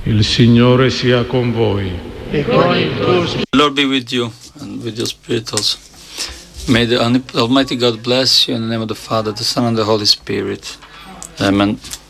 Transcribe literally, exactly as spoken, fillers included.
Il Signore sia con voi. E con il tuo spirito. Lord be with you and with your spirit also. May the Almighty God bless you in the name of the Father, the Son, and the Holy Spirit. Amen.